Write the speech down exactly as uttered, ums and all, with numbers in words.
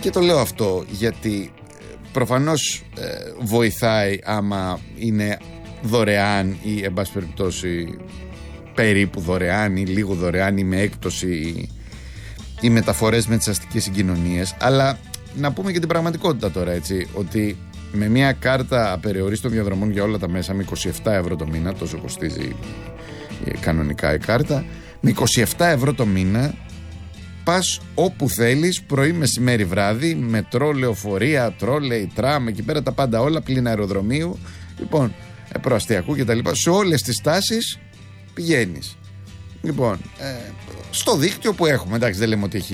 Και το λέω αυτό γιατί προφανώς ε, βοηθάει άμα είναι δωρεάν ή εν πάση περιπτώσει περίπου δωρεάν ή λίγο δωρεάν ή με έκπτωση οι μεταφορές με τις αστικές συγκοινωνίες. Αλλά να πούμε και την πραγματικότητα τώρα, έτσι, ότι με μια κάρτα απεριορίστων διαδρομών για όλα τα μέσα με είκοσι επτά ευρώ το μήνα, τόσο κοστίζει κανονικά η κάρτα, με είκοσι επτά ευρώ το μήνα πας όπου θέλεις, πρωί, μεσημέρι, βράδυ, μετρό, λεωφορεία, τρόλεϊ, τραμ, εκεί πέρα τα πάντα όλα, πλην αεροδρομίου, λοιπόν, προαστιακού κτλ. Σε όλες τις τάσεις πηγαίνεις. Λοιπόν, ε, στο δίκτυο που έχουμε, εντάξει, δεν λέμε ότι έχει